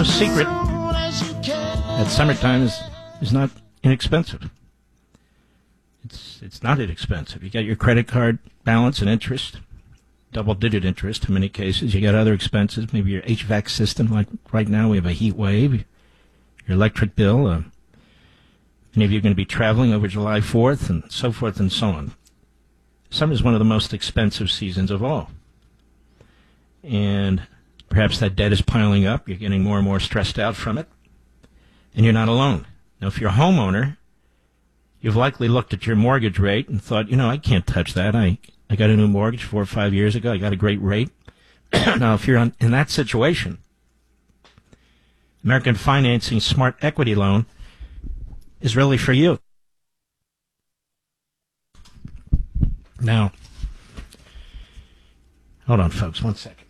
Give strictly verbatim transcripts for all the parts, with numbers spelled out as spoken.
no secret that summertime is, is not inexpensive. It's it's not inexpensive. You got your credit card balance and interest, double-digit interest in many cases. You got other expenses, maybe your H V A C system. Like right now, we have a heat wave. Your electric bill. Uh, many of you are going to be traveling over July fourth, and so forth and so on. Summer is one of the most expensive seasons of all. And perhaps that debt is piling up. You're getting more and more stressed out from it. And you're not alone. Now, if you're a homeowner, you've likely looked at your mortgage rate and thought, you know, I can't touch that. I, I got a new mortgage four or five years ago. I got a great rate. Now, if you're on, in that situation, American Financing Smart Equity Loan is really for you. Now, hold on, folks, one second.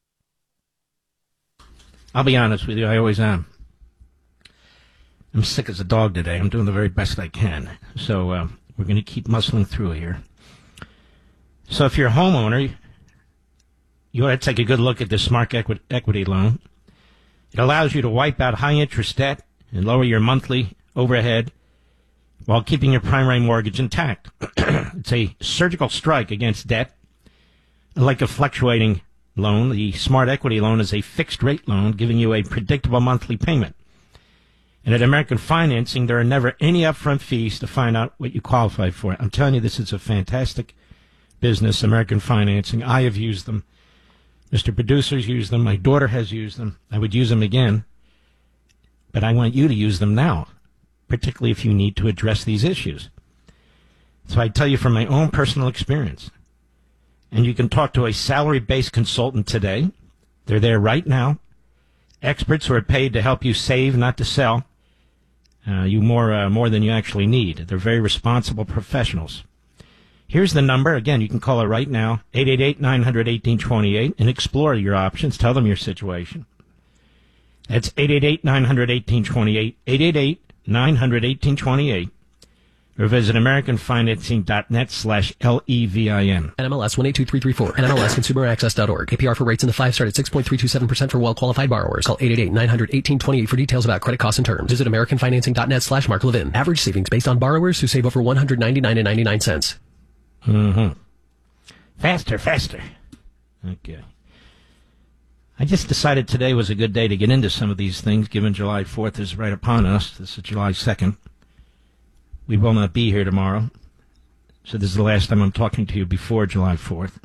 I'll be honest with you, I always am. I'm sick as a dog today. I'm doing the very best I can. So uh, we're going to keep muscling through here. So if you're a homeowner, you ought to take a good look at this Smart Equi- Equity Loan. It allows you to wipe out high-interest debt and lower your monthly overhead while keeping your primary mortgage intact. It's a surgical strike against debt. Like a fluctuating loan, the Smart Equity Loan is a fixed-rate loan giving you a predictable monthly payment. And at American Financing, there are never any upfront fees to find out what you qualify for. I'm telling you, this is a fantastic business, American Financing. I have used them. Mister Producer's used them. My daughter has used them. I would use them again. But I want you to use them now, particularly if you need to address these issues. So I tell you from my own personal experience. And you can talk to a salary-based consultant today. They're there right now. Experts who are paid to help you save, not to sell. Uh, you more uh, more than you actually need. They're very responsible professionals. Here's the number. Again, you can call it right now, eight eight eight, nine hundred, eighteen twenty-eight, and explore your options. Tell them your situation. That's eight eight eight, nine hundred, eighteen twenty-eight, eight eight eight, nine hundred, eighteen twenty-eight, or visit americanfinancing.net slash L-E-V-I-N. N M L S one eight two three three four and N M L S consumer access dot org. A P R for rates in the five start at six point three two seven percent for well-qualified borrowers. Call eight eight eight, nine hundred, eighteen twenty-eight for details about credit costs and terms. Visit americanfinancing.net slash Mark Levin. Average savings based on borrowers who save over one hundred ninety-nine dollars and ninety-nine cents. Mm-hmm. Faster, faster. Okay. I just decided today was a good day to get into some of these things, given July fourth is right upon us. This is July second. We will not be here tomorrow. So this is the last time I'm talking to you before July fourth.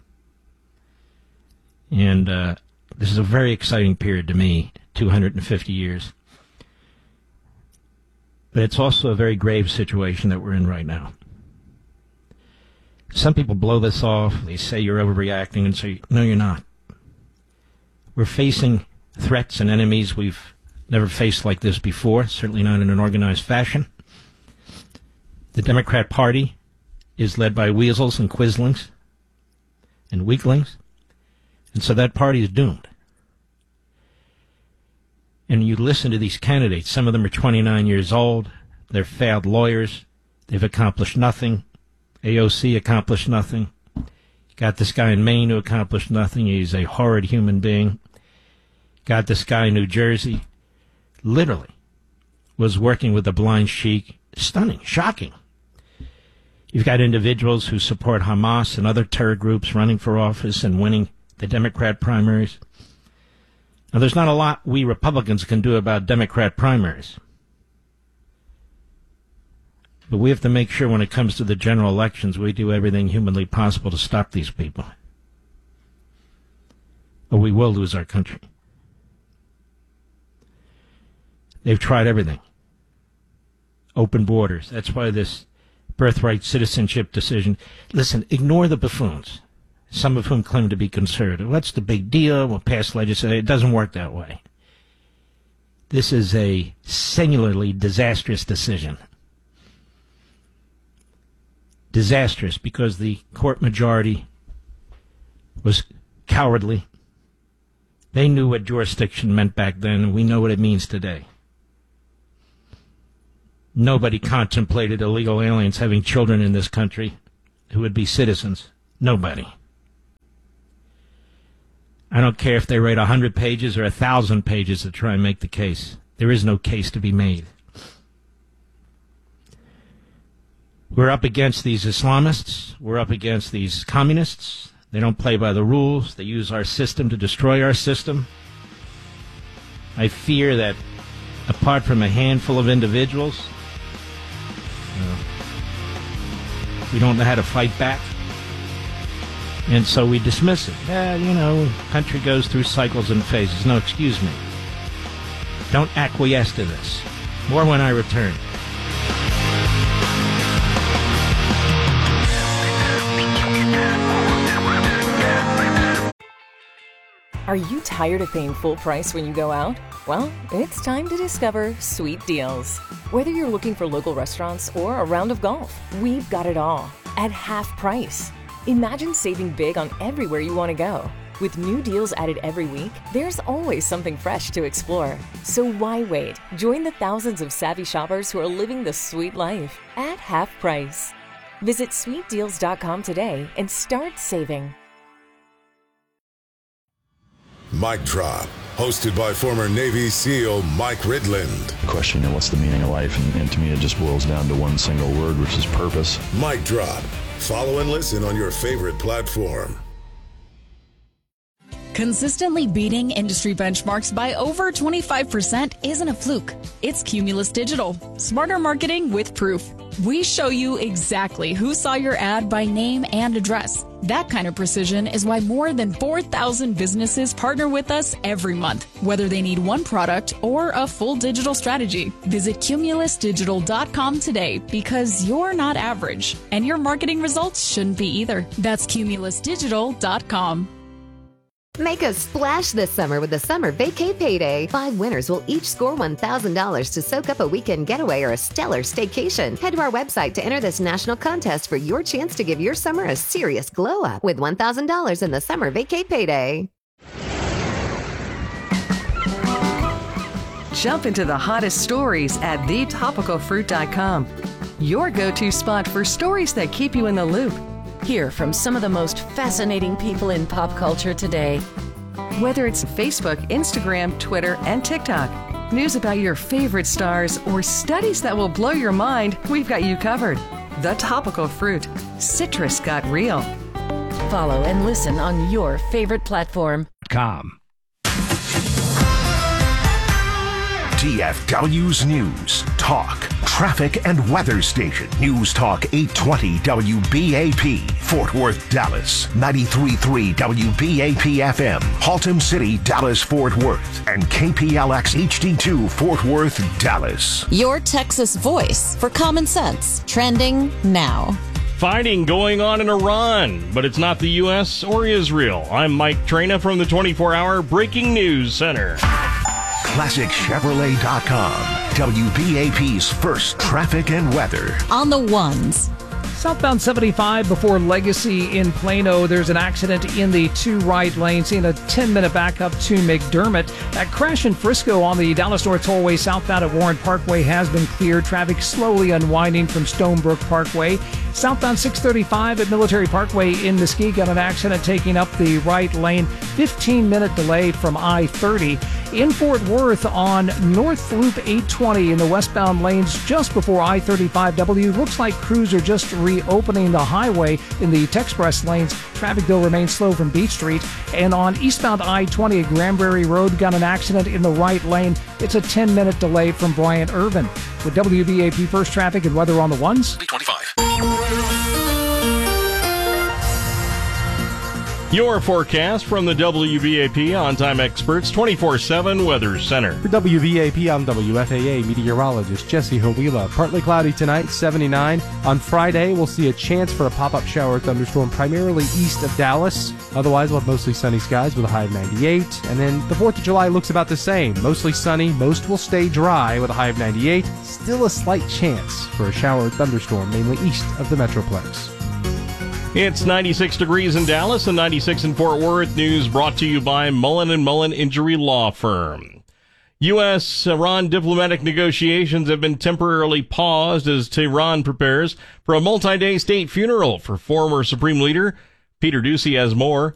And uh, this is a very exciting period to me, two hundred fifty years. But it's also a very grave situation that we're in right now. Some people blow this off. They say you're overreacting and say, no, you're not. We're facing threats and enemies we've never faced like this before, certainly not in an organized fashion. The Democrat Party is led by weasels and quislings and weaklings, and so that party is doomed. And you listen to these candidates. Some of them are twenty-nine years old. They're failed lawyers. They've accomplished nothing. A O C accomplished nothing. You got this guy in Maine who accomplished nothing. He's a horrid human being. Got this guy in New Jersey, literally, was working with the blind sheik. Stunning, shocking. You've got individuals who support Hamas and other terror groups running for office and winning the Democrat primaries. Now, there's not a lot we Republicans can do about Democrat primaries. But we have to make sure when it comes to the general elections, we do everything humanly possible to stop these people. Or we will lose our country. They've tried everything. Open borders. That's why this birthright citizenship decision. Listen, ignore the buffoons, some of whom claim to be conservative. What's the big deal? We'll pass legislation. It doesn't work that way. This is a singularly disastrous decision. Disastrous because the court majority was cowardly. They knew what jurisdiction meant back then, and we know what it means today. Nobody contemplated illegal aliens having children in this country who would be citizens. Nobody. I don't care if they write one hundred pages or one thousand pages to try and make the case. There is no case to be made. We're up against these Islamists. We're up against these communists. They don't play by the rules. They use our system to destroy our system. I fear that apart from a handful of individuals, uh, we don't know how to fight back. And so we dismiss it. Yeah, you know, country goes through cycles and phases. No, excuse me. Don't acquiesce to this. More when I return. Are you tired of paying full price when you go out? Well, it's time to discover Sweet Deals. Whether you're looking for local restaurants or a round of golf, we've got it all at half price. Imagine saving big on everywhere you want to go. With new deals added every week, there's always something fresh to explore. So why wait? Join the thousands of savvy shoppers who are living the sweet life at half price. Visit sweet deals dot com today and start saving. Mic Drop, hosted by former Navy SEAL Mike Ridland. Question, you know, what's the meaning of life? And, and to me, it just boils down to one single word, which is purpose. Mic Drop. Follow and listen on your favorite platform. Consistently beating industry benchmarks by over twenty-five percent isn't a fluke. It's Cumulus Digital. Smarter marketing with proof. We show you exactly who saw your ad by name and address. That kind of precision is why more than four thousand businesses partner with us every month, whether they need one product or a full digital strategy. Visit cumulus digital dot com today because you're not average, and your marketing results shouldn't be either. That's cumulus digital dot com. Make a splash this summer with the Summer Vacay Payday. Five winners will each score one thousand dollars to soak up a weekend getaway or a stellar staycation. Head to our website to enter this national contest for your chance to give your summer a serious glow up with one thousand dollars in the Summer Vacay Payday. Jump into the hottest stories at the topical fruit dot com. Your go-to spot for stories that keep you in the loop. Hear from some of the most fascinating people in pop culture today. Whether it's Facebook, Instagram, Twitter, and TikTok, news about your favorite stars, or studies that will blow your mind, we've got you covered. The Topical Fruit. Citrus got real. Follow and listen on your favorite platform. Com. T F W's News, Talk, Traffic and Weather Station. News Talk eight twenty W B A P, Fort Worth, Dallas. ninety-three point three W B A P F M, Haltom City, Dallas, Fort Worth. And K P L X H D two, Fort Worth, Dallas. Your Texas voice for common sense. Trending now. Fighting going on in Iran, but it's not the U S or Israel. I'm Mike Traina from the twenty-four hour Breaking News Center. Classic Chevrolet dot com, W B A P's first traffic and weather. On the ones. Southbound seventy-five before Legacy in Plano. There's an accident in the two right lanes, seeing a ten-minute backup to McDermott. That crash in Frisco on the Dallas North Tollway southbound at Warren Parkway has been cleared. Traffic slowly unwinding from Stonebrook Parkway. Southbound six thirty-five at Military Parkway in Mesquite got an accident taking up the right lane. fifteen-minute delay from I thirty. In Fort Worth on North Loop eight twenty in the westbound lanes just before I thirty-five W. Looks like crews are just reopening the highway in the Texpress lanes. Traffic, though, remains slow from Beach Street. And on eastbound I twenty at Granbury Road, got an accident in the right lane. It's a ten-minute delay from Bryant Irvin. With W B A P First Traffic and weather on the ones. twenty-five. Your forecast from the W B A P On-Time Experts twenty-four seven Weather Center. For W B A P, I'm W F A A meteorologist Jesse Hovila. Partly cloudy tonight, seventy-nine. On Friday, we'll see a chance for a pop-up shower or thunderstorm primarily east of Dallas. Otherwise, we'll have mostly sunny skies with a high of ninety-eight. And then the fourth of July looks about the same. Mostly sunny. Most will stay dry with a high of ninety-eight. Still a slight chance for a shower or thunderstorm, mainly east of the Metroplex. It's ninety-six degrees in Dallas and ninety-six in Fort Worth. News brought to you by Mullen and Mullen Injury Law Firm. U S Iran diplomatic negotiations have been temporarily paused as Tehran prepares for a multi-day state funeral for former Supreme Leader Peter Doocy has more.